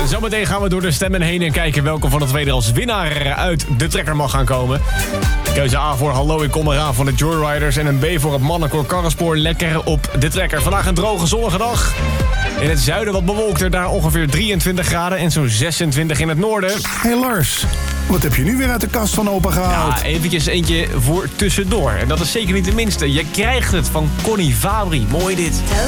Zometeen gaan we door de stemmen heen en kijken welke van de twee er als winnaar uit de trekker mag gaan komen. Keuze A voor Hallo, ik kom eraan van de Joyriders. En een B voor het mannenkoor Karrenspoor lekker op de trekker. Vandaag een droge, zonnige dag. In het zuiden wat bewolkter, daar ongeveer 23 graden en zo'n 26 in het noorden. Hey Lars, wat heb je nu weer uit de kast van opa gehaald? Ja, eventjes eentje voor tussendoor. En dat is zeker niet de minste. Je krijgt het van Connie Fabri. Mooi dit.